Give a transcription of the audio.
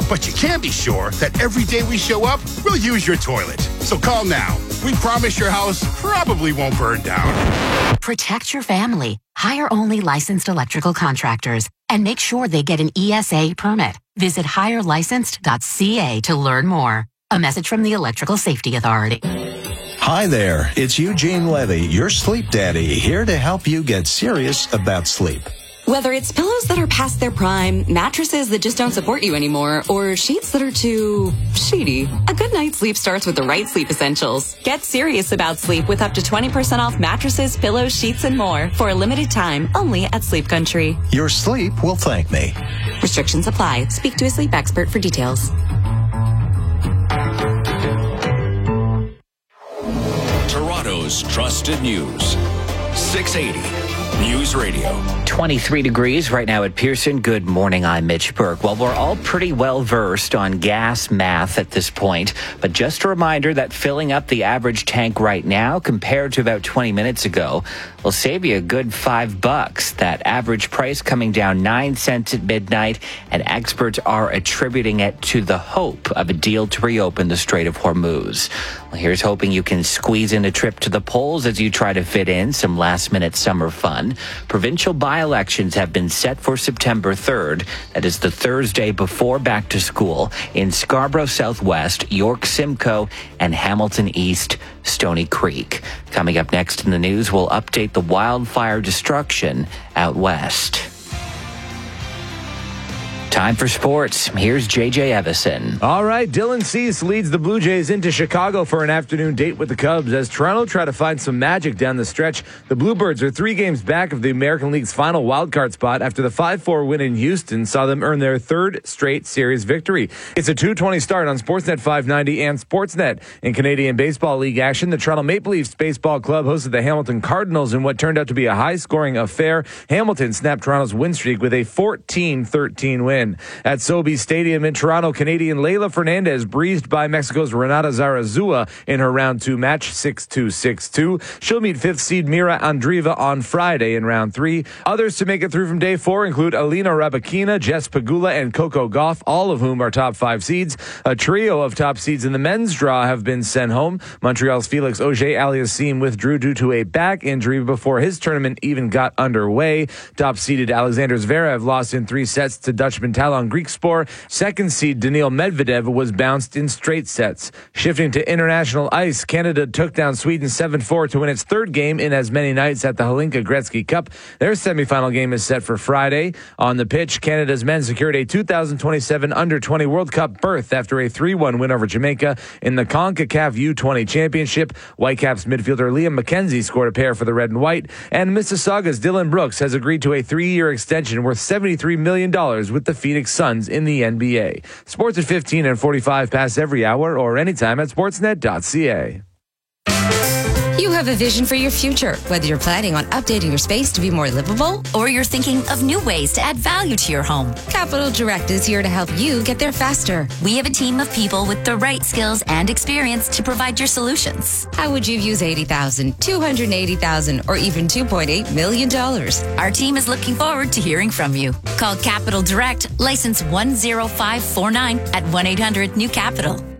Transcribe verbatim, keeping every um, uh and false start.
But you can be sure that every day we show up, we'll use your toilet. So call now. We promise your house probably won't burn down. Protect your family. Hire only licensed electrical contractors and make sure they get an E S A permit. Visit hire licensed dot c a to learn more. A message from the Electrical Safety Authority. Hi there, it's Eugene Levy, your sleep daddy, here to help you get serious about sleep. Whether it's pillows that are past their prime, mattresses that just don't support you anymore, or sheets that are too sheety, a good night's sleep starts with the right sleep essentials. Get serious about sleep with up to twenty percent off mattresses, pillows, sheets, and more for a limited time only at Sleep Country. Your sleep will thank me. Restrictions apply. Speak to a sleep expert for details. Toronto's trusted news. six eighty News Radio. twenty-three degrees right now at Pearson. Good morning, I'm Mitch Burke. Well, we're all pretty well versed on gas math at this point, but just a reminder that filling up the average tank right now compared to about twenty minutes ago will save you a good five bucks. That average price coming down nine cents at midnight, and experts are attributing it to the hope of a deal to reopen the Strait of Hormuz. Well, here's hoping you can squeeze in a trip to the polls as you try to fit in some last-minute summer fun. Provincial by-elections have been set for September third. That is the Thursday before back to school in Scarborough Southwest, York Simcoe, and Hamilton East, Stony Creek. Coming up next in the news, we'll update the wildfire destruction out west. Time for sports. Here's J J Evison. All right, Dylan Cease leads the Blue Jays into Chicago for an afternoon date with the Cubs as Toronto try to find some magic down the stretch. The Bluebirds are three games back of the American League's final wildcard spot after the five four win in Houston saw them earn their third straight series victory. It's a two twenty start on Sportsnet five ninety and Sportsnet. In Canadian Baseball League action, the Toronto Maple Leafs Baseball Club hosted the Hamilton Cardinals in what turned out to be a high-scoring affair. Hamilton snapped Toronto's win streak with a fourteen thirteen win. At Sobeys Stadium in Toronto, Canadian Leylah Fernandez breezed by Mexico's Renata Zarazua in her round two match, six two, six two. She'll meet fifth seed Mira Andreeva on Friday in round three. Others to make it through from day four include Alina Rybakina, Jess Pegula, and Coco Gauff, all of whom are top five seeds. A trio of top seeds in the men's draw have been sent home. Montreal's Felix Auger-Aliassime withdrew due to a back injury before his tournament even got underway. Top-seeded Alexander Zverev lost in three sets to Dutchman Talon Griekspoor. Second seed Daniil Medvedev was bounced in straight sets. Shifting to international ice, Canada took down Sweden seven four to win its third game in as many nights at the Hlinka Gretzky Cup. Their semifinal game is set for Friday. On the pitch, Canada's men secured a two thousand twenty-seven under twenty World Cup berth after a three one win over Jamaica in the CONCACAF U twenty Championship. Whitecaps midfielder Liam McKenzie scored a pair for the Red and White, and Mississauga's Dylan Brooks has agreed to a three-year extension worth seventy-three million dollars with the Phoenix Suns in the N B A. Sports at fifteen and forty-five past every hour or anytime at sportsnet dot c a. You have a vision for your future, whether you're planning on updating your space to be more livable or you're thinking of new ways to add value to your home. Capital Direct is here to help you get there faster. We have a team of people with the right skills and experience to provide your solutions. How would you use eighty thousand dollars, two hundred eighty thousand dollars, or even two point eight million dollars? Our team is looking forward to hearing from you. Call Capital Direct, license one zero five four nine at one eight hundred new capital.